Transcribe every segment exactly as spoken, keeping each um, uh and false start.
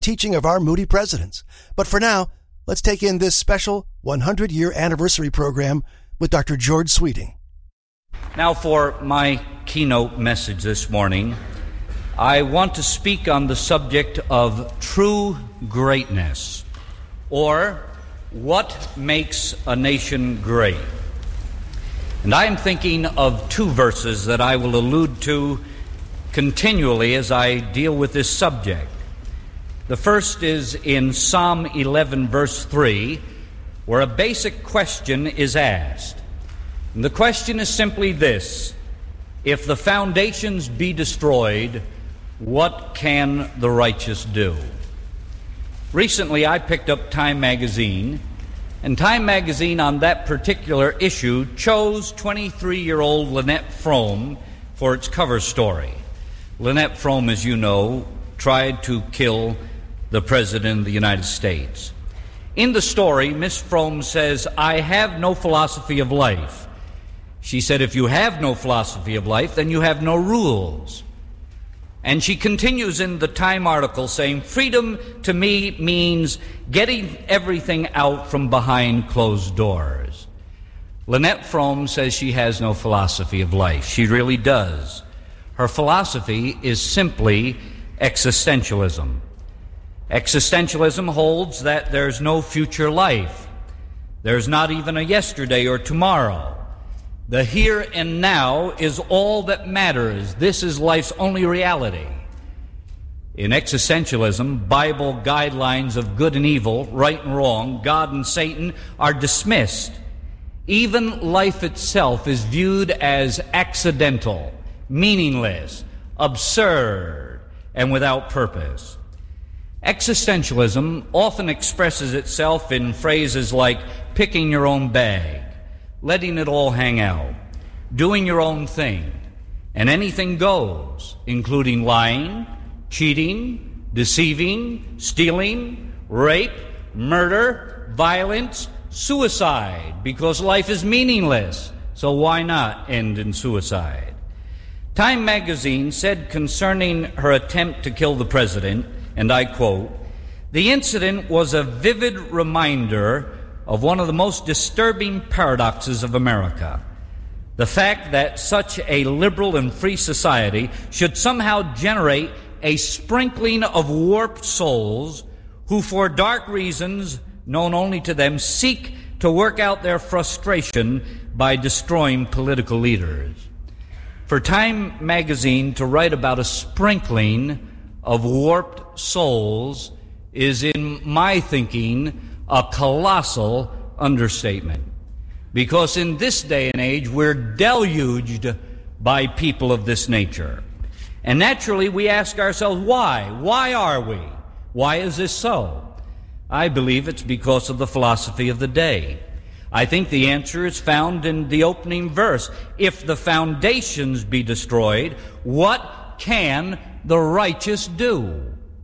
teaching of our Moody presidents. But for now, let's take in this special one hundred year anniversary program with Doctor George Sweeting. Now for my keynote message this morning, I want to speak on the subject of true greatness, or what makes a nation great. And I am thinking of two verses that I will allude to continually as I deal with this subject. The first is in Psalm eleven, verse three, where a basic question is asked. And the question is simply this: if the foundations be destroyed, what can the righteous do? Recently, I picked up Time magazine, and Time magazine on that particular issue chose twenty-three-year-old Lynette Fromme for its cover story. Lynette Fromme, as you know, tried to kill the President of the United States. In the story, Miss Fromme says, "I have no philosophy of life." She said, if you have no philosophy of life, then you have no rules. And she continues in the Time article saying, freedom to me means getting everything out from behind closed doors. Lynette Fromme says she has no philosophy of life. She really does. Her philosophy is simply existentialism. Existentialism holds that there's no future life. There's not even a yesterday or tomorrow. The here and now is all that matters. This is life's only reality. In existentialism, Bible guidelines of good and evil, right and wrong, God and Satan are dismissed. Even life itself is viewed as accidental, meaningless, absurd, and without purpose. Existentialism often expresses itself in phrases like picking your own bag, letting it all hang out, doing your own thing, and anything goes, including lying, cheating, deceiving, stealing, rape, murder, violence, suicide, because life is meaningless, so why not end in suicide? Time magazine said concerning her attempt to kill the president, and I quote, "The incident was a vivid reminder of one of the most disturbing paradoxes of America. The fact that such a liberal and free society should somehow generate a sprinkling of warped souls who, for dark reasons known only to them, seek to work out their frustration by destroying political leaders." For Time magazine to write about a sprinkling of warped souls is, in my thinking, a colossal understatement. Because in this day and age, we're deluged by people of this nature. And naturally, we ask ourselves, why? Why are we? Why is this so? I believe it's because of the philosophy of the day. I think the answer is found in the opening verse. If the foundations be destroyed, what can the righteous do?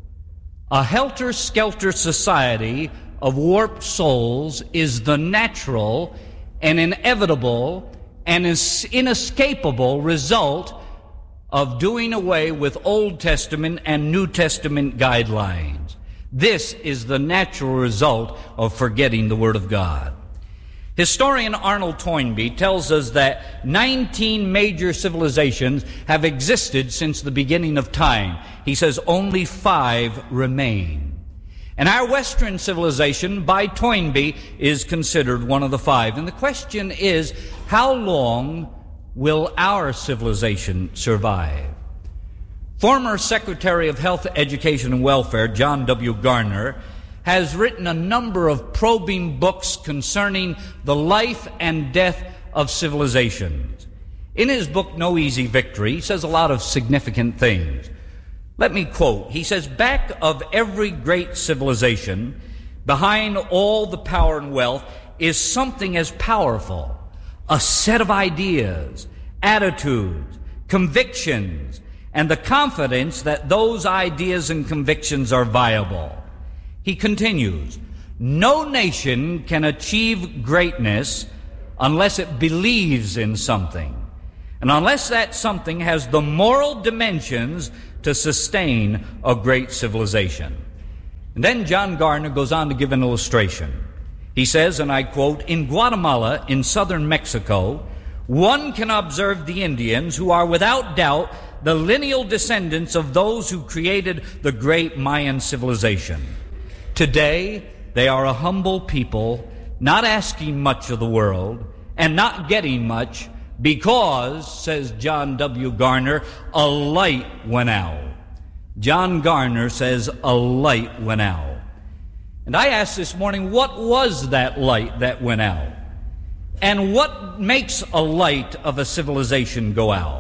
A helter-skelter society of warped souls is the natural and inevitable and inescapable result of doing away with Old Testament and New Testament guidelines. This is the natural result of forgetting the Word of God. Historian Arnold Toynbee tells us that nineteen major civilizations have existed since the beginning of time. He says only five remain. And our Western civilization, by Toynbee, is considered one of the five. And the question is, how long will our civilization survive? Former Secretary of Health, Education, and Welfare, John W. Garner, has written a number of probing books concerning the life and death of civilizations. In his book, No Easy Victory, he says a lot of significant things. Let me quote. He says, back of every great civilization, behind all the power and wealth, is something as powerful, a set of ideas, attitudes, convictions, and the confidence that those ideas and convictions are viable. He continues, no nation can achieve greatness unless it believes in something, and unless that something has the moral dimensions to sustain a great civilization. And then John Gardner goes on to give an illustration. He says, and I quote, "In Guatemala, in southern Mexico, one can observe the Indians, who are without doubt the lineal descendants of those who created the great Mayan civilization. Today, they are a humble people, not asking much of the world, and not getting much, because," says John W. Garner, "a light went out." John Garner says a light went out. And I asked this morning, what was that light that went out? And what makes a light of a civilization go out?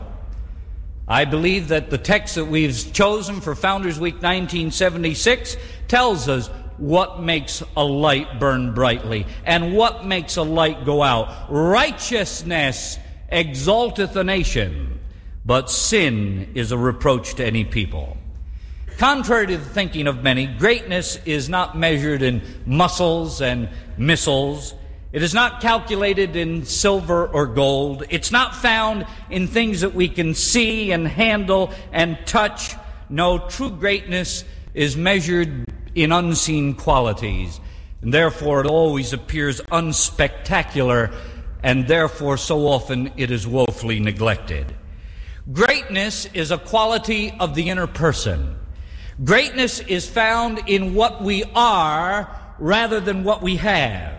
I believe that the text that we've chosen for Founders Week nineteen seventy-six tells us what makes a light burn brightly and what makes a light go out. Righteousness exalteth a nation, but sin is a reproach to any people. Contrary to the thinking of many, greatness is not measured in muscles and missiles. It is not calculated in silver or gold. It's not found in things that we can see and handle and touch. No, true greatness is measured in unseen qualities, and therefore it always appears unspectacular, and therefore so often it is woefully neglected. Greatness is a quality of the inner person. Greatness is found in what we are rather than what we have.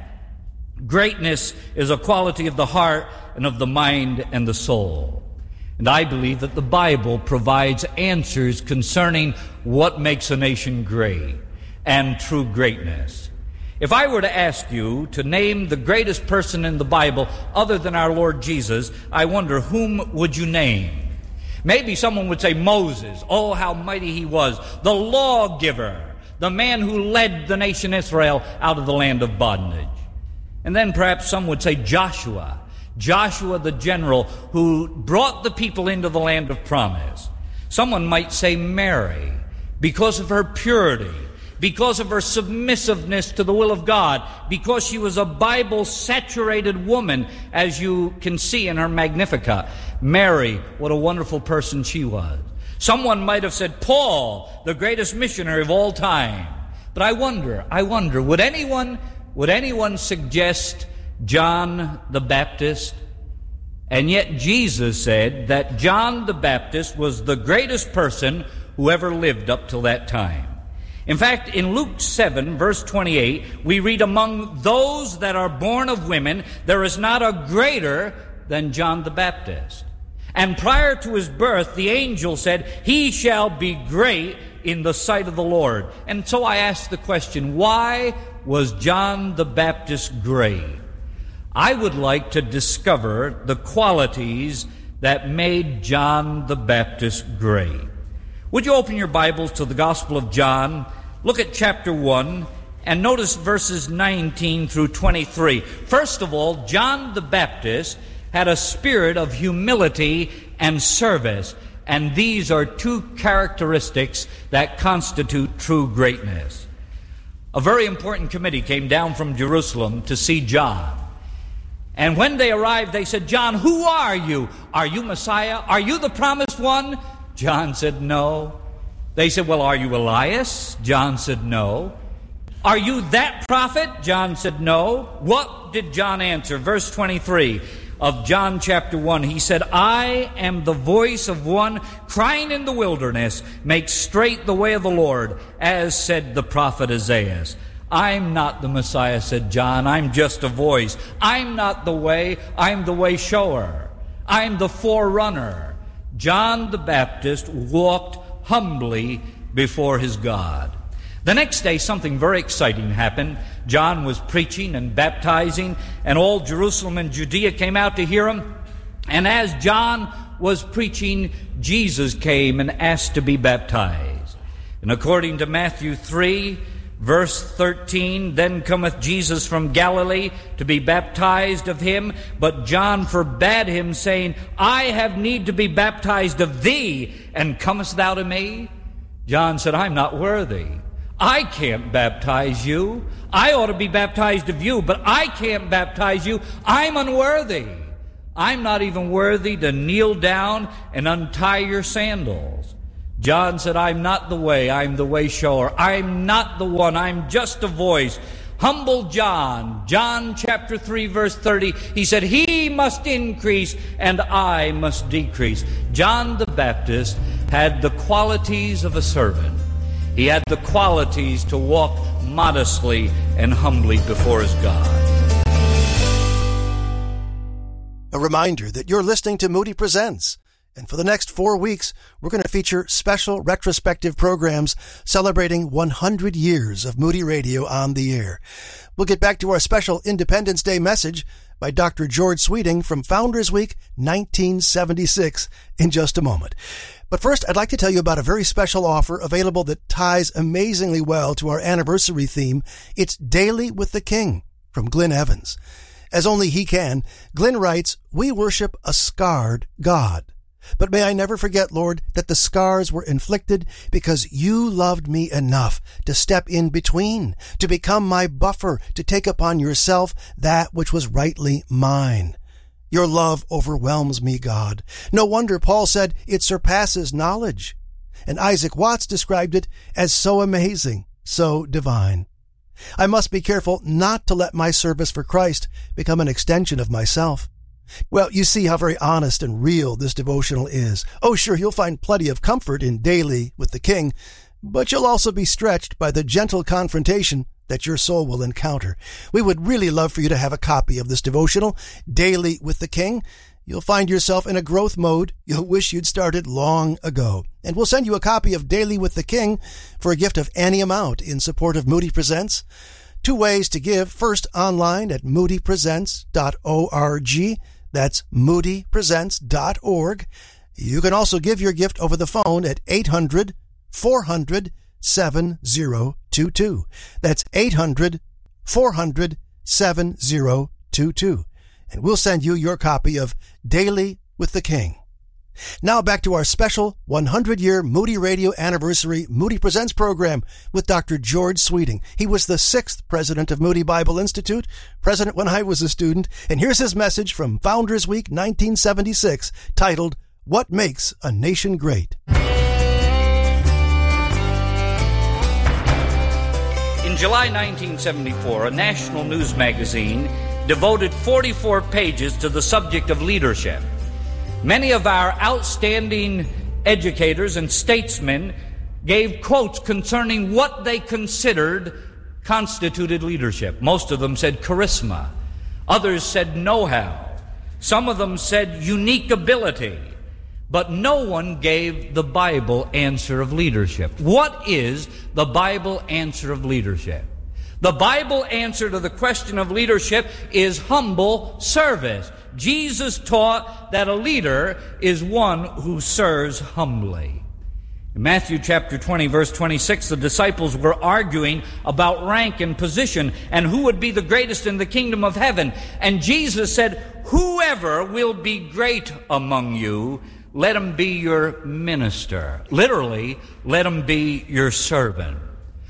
Greatness is a quality of the heart and of the mind and the soul. And I believe that the Bible provides answers concerning what makes a nation great and true greatness. If I were to ask you to name the greatest person in the Bible other than our Lord Jesus, I wonder, whom would you name? Maybe someone would say Moses. Oh, how mighty he was. The lawgiver, the man who led the nation Israel out of the land of bondage. And then perhaps some would say Joshua. Joshua the general who brought the people into the land of promise. Someone might say Mary, because of her purity, because of her submissiveness to the will of God, because she was a Bible-saturated woman, as you can see in her Magnificat. Mary, what a wonderful person she was. Someone might have said Paul, the greatest missionary of all time. But I wonder, I wonder, would anyone, would anyone suggest John the Baptist? And yet Jesus said that John the Baptist was the greatest person who ever lived up till that time. In fact, in Luke seven, verse twenty-eight, we read, "Among those that are born of women, there is not a greater than John the Baptist." And prior to his birth, the angel said, "He shall be great in the sight of the Lord." And so I ask the question, why was John the Baptist great? I would like to discover the qualities that made John the Baptist great. Would you open your Bibles to the Gospel of John? Look at chapter one and notice verses nineteen through twenty-three. First of all, John the Baptist had a spirit of humility and service, and these are two characteristics that constitute true greatness. A very important committee came down from Jerusalem to see John. And when they arrived, they said, "John, who are you? Are you Messiah? Are you the promised one?" John said, "No." They said, "Well, are you Elias?" John said, "No." "Are you that prophet?" John said, "No." What did John answer? Verse twenty-three of John chapter one, he said, "I am the voice of one crying in the wilderness, make straight the way of the Lord, as said the prophet Isaiah." I'm not the Messiah, said John. I'm just a voice. I'm not the way. I'm the way shower. I'm the forerunner. John the Baptist walked humbly before his God. The next day, something very exciting happened. John was preaching and baptizing, and all Jerusalem and Judea came out to hear him. And as John was preaching, Jesus came and asked to be baptized. And according to Matthew three, verse thirteen, "Then cometh Jesus from Galilee to be baptized of him, but John forbade him, saying, I have need to be baptized of thee, and comest thou to me?" John said, "I'm not worthy. I can't baptize you. I ought to be baptized of you, but I can't baptize you. I'm unworthy. I'm not even worthy to kneel down and untie your sandals." John said, I'm not the way, I'm the way shower. I'm not the one, I'm just a voice. Humble John, John chapter three, verse thirty, he said, he must increase and I must decrease. John the Baptist had the qualities of a servant. He had the qualities to walk modestly and humbly before his God. A reminder that you're listening to Moody Presents. And for the next four weeks, we're going to feature special retrospective programs celebrating one hundred years of Moody Radio on the air. We'll get back to our special Independence Day message by Doctor George Sweeting from Founders Week nineteen seventy-six in just a moment. But first, I'd like to tell you about a very special offer available that ties amazingly well to our anniversary theme. It's Daily with the King from Glenn Evans. As only he can, Glenn writes, we worship a scarred God. But may I never forget, Lord, that the scars were inflicted because you loved me enough to step in between, to become my buffer, to take upon yourself that which was rightly mine. Your love overwhelms me, God. No wonder Paul said it surpasses knowledge. And Isaac Watts described it as so amazing, so divine. I must be careful not to let my service for Christ become an extension of myself. Well, you see how very honest and real this devotional is. Oh, sure, you'll find plenty of comfort in Daily with the King, but you'll also be stretched by the gentle confrontation that your soul will encounter. We would really love for you to have a copy of this devotional, Daily with the King. You'll find yourself in a growth mode you'll wish you'd started long ago. And we'll send you a copy of Daily with the King for a gift of any amount in support of Moody Presents. Two ways to give. First, online at moody presents dot org. That's moody presents dot org. You can also give your gift over the phone at eight hundred, four hundred, seven oh two two. That's eight hundred, four hundred, seven oh two two. And we'll send you your copy of Daily with the King. Now back to our special one hundred year Moody Radio Anniversary Moody Presents program with Doctor George Sweeting. He was the sixth president of Moody Bible Institute, president when I was a student, and here's his message from Founders Week nineteen seventy-six, titled, What Makes a Nation Great? In July nineteen seventy-four, a national news magazine devoted forty-four pages to the subject of leadership. Many of our outstanding educators and statesmen gave quotes concerning what they considered constituted leadership. Most of them said charisma. Others said know-how. Some of them said unique ability. But no one gave the Bible answer of leadership. What is the Bible answer of leadership? The Bible answer to the question of leadership is humble service. Jesus taught that a leader is one who serves humbly. In Matthew chapter twenty, verse twenty-six, the disciples were arguing about rank and position and who would be the greatest in the kingdom of heaven. And Jesus said, whoever will be great among you, let him be your minister. Literally, let him be your servant.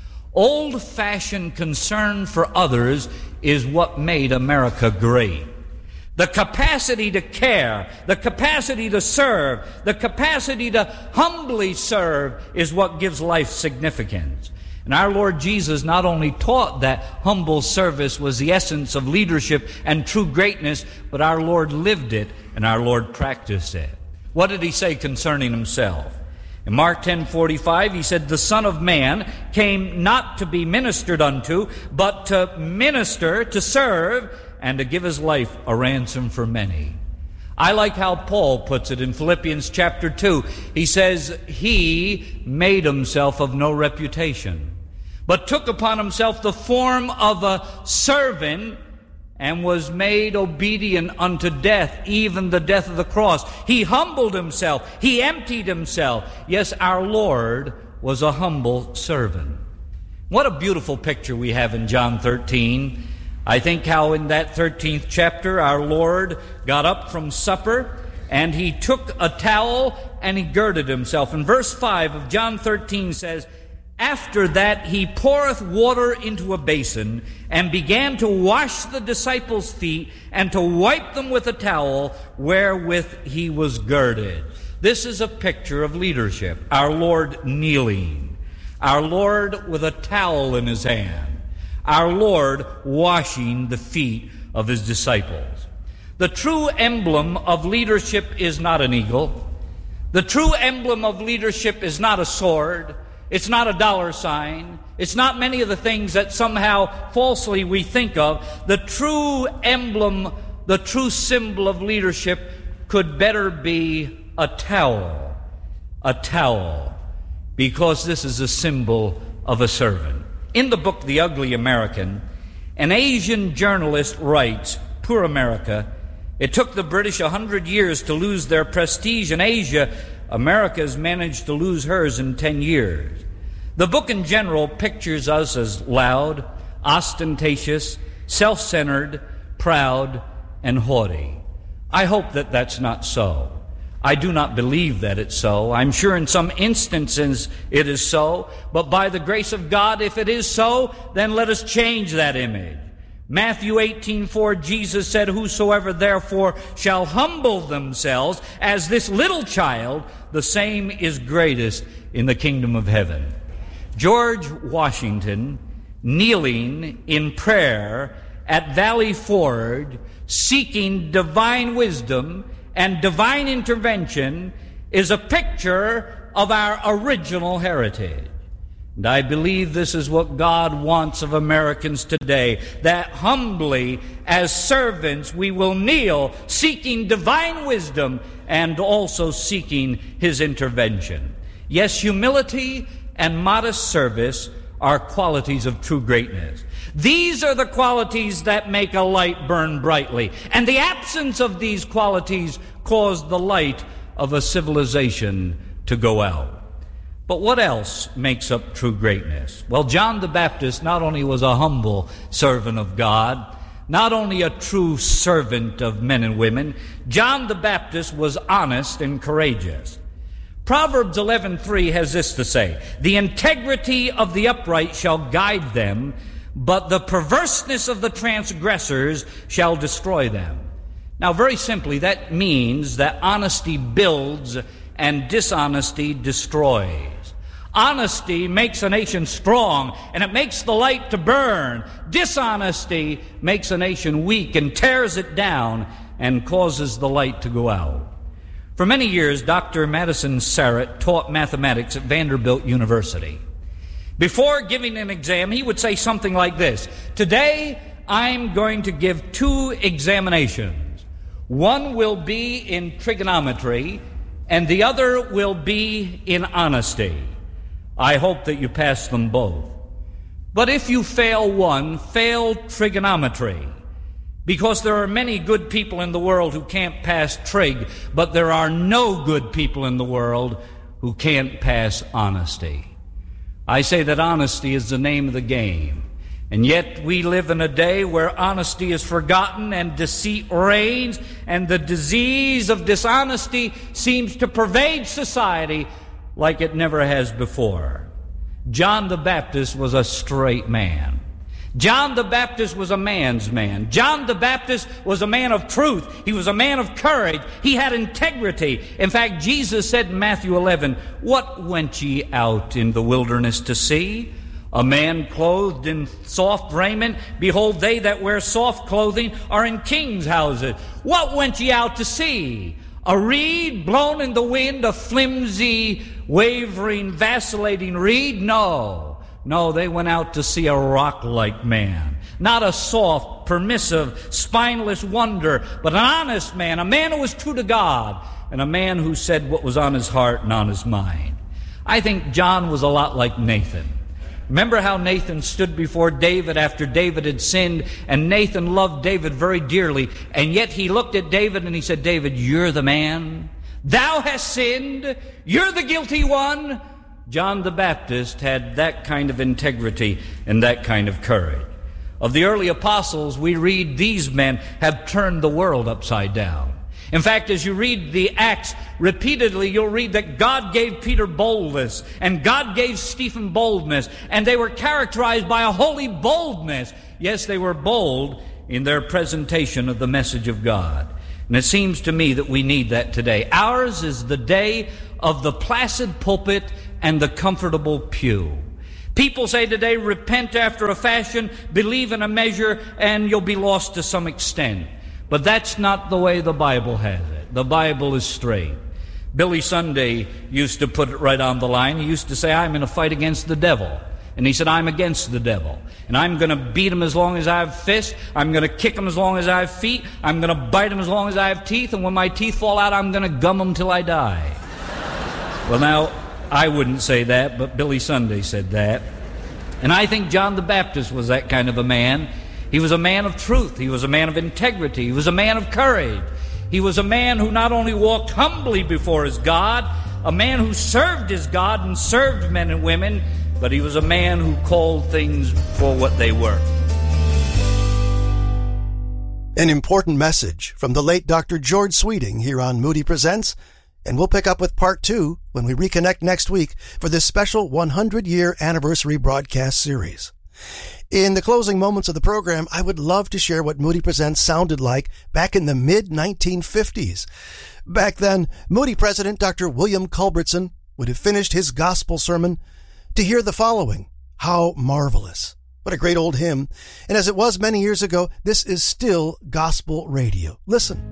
Old-fashioned concern for others is what made America great. The capacity to care, the capacity to serve, the capacity to humbly serve is what gives life significance. And our Lord Jesus not only taught that humble service was the essence of leadership and true greatness, but our Lord lived it and our Lord practiced it. What did he say concerning himself? In Mark ten forty-five, he said, the Son of Man came not to be ministered unto, but to minister, to serve, and to give his life a ransom for many. I like how Paul puts it in Philippians chapter two. He says, he made himself of no reputation, but took upon himself the form of a servant, and was made obedient unto death, even the death of the cross. He humbled himself. He emptied himself. Yes, our Lord was a humble servant. What a beautiful picture we have in John thirteen. I think how in that thirteenth chapter our Lord got up from supper and he took a towel and he girded himself. And verse five of John thirteen says, after that he poureth water into a basin and began to wash the disciples' feet and to wipe them with a towel wherewith he was girded. This is a picture of leadership. Our Lord kneeling, our Lord with a towel in his hand, our Lord washing the feet of his disciples. The true emblem of leadership is not an eagle. The true emblem of leadership is not a sword. It's not a dollar sign. It's not many of the things that somehow falsely we think of. The true emblem, the true symbol of leadership could better be a towel. A towel. Because this is a symbol of a servant. In the book, The Ugly American, an Asian journalist writes, "Poor America. It took the British a hundred years to lose their prestige in Asia. America has managed to lose hers in ten years. The book in general pictures us as loud, ostentatious, self-centered, proud, and haughty. I hope that that's not so. I do not believe that it's so. I'm sure in some instances it is so, but by the grace of God, if it is so, then let us change that image. Matthew eighteen four, Jesus said, "Whosoever therefore shall humble themselves as this little child, the same is greatest in the kingdom of heaven." George Washington, kneeling in prayer at Valley Forge, seeking divine wisdom and divine intervention, is a picture of our original heritage. And I believe this is what God wants of Americans today, that humbly, as servants, we will kneel, seeking divine wisdom and also seeking his intervention. Yes, humility and modest service are qualities of true greatness. These are the qualities that make a light burn brightly, and the absence of these qualities cause the light of a civilization to go out. But what else makes up true greatness? Well, John the Baptist not only was a humble servant of God, not only a true servant of men and women, John the Baptist was honest and courageous. Proverbs eleven three has this to say, "The integrity of the upright shall guide them, but the perverseness of the transgressors shall destroy them." Now, very simply, that means that honesty builds and dishonesty destroys. Honesty makes a nation strong, and it makes the light to burn. Dishonesty makes a nation weak and tears it down and causes the light to go out. For many years, Doctor Madison Sarrett taught mathematics at Vanderbilt University. Before giving an exam, he would say something like this: "Today, I'm going to give two examinations. One will be in trigonometry, and the other will be in honesty. I hope that you pass them both. But if you fail one, fail trigonometry, because there are many good people in the world who can't pass trig, but there are no good people in the world who can't pass honesty." I say that honesty is the name of the game. And yet we live in a day where honesty is forgotten and deceit reigns, and the disease of dishonesty seems to pervade society like it never has before. John the Baptist was a straight man. John the Baptist was a man's man. John the Baptist was a man of truth. He was a man of courage. He had integrity. In fact, Jesus said in Matthew eleven, "What went ye out in the wilderness to see? A man clothed in soft raiment? Behold, they that wear soft clothing are in kings' houses. What went ye out to see? A reed blown in the wind, a flimsy, wavering, vacillating reed? No. No, they went out to see a rock-like man. Not a soft, permissive, spineless wonder, but an honest man, a man who was true to God, and a man who said what was on his heart and on his mind." I think John was a lot like Nathan. Remember how Nathan stood before David after David had sinned, and Nathan loved David very dearly, and yet he looked at David and he said, "David, you're the man. Thou hast sinned. You're the guilty one." John the Baptist had that kind of integrity and that kind of courage. Of the early apostles, we read these men have turned the world upside down. In fact, as you read the Acts, repeatedly you'll read that God gave Peter boldness, and God gave Stephen boldness, and they were characterized by a holy boldness. Yes, they were bold in their presentation of the message of God. And it seems to me that we need that today. Ours is the day of the placid pulpit and the comfortable pew. People say today, repent after a fashion, believe in a measure, and you'll be lost to some extent. But that's not the way the Bible has it. The Bible is straight. Billy Sunday used to put it right on the line. He used to say, I'm in a fight against the devil. And he said, I'm against the devil. And I'm going to beat him as long as I have fists. I'm going to kick him as long as I have feet. I'm going to bite him as long as I have teeth. And when my teeth fall out, I'm going to gum him till I die. Well, now, I wouldn't say that, but Billy Sunday said that. And I think John the Baptist was that kind of a man. He was a man of truth. He was a man of integrity. He was a man of courage. He was a man who not only walked humbly before his God, a man who served his God and served men and women, but he was a man who called things for what they were. An important message from the late Doctor George Sweeting here on Moody Presents, and we'll pick up with part two when we reconnect next week for this special one hundred year anniversary broadcast series. In the closing moments of the program, I would love to share what Moody Presents sounded like back in the mid nineteen fifties. Back then, Moody President Doctor William Culbertson would have finished his gospel sermon to hear the following: How marvelous. What a great old hymn. And as it was many years ago, this is still gospel radio. Listen.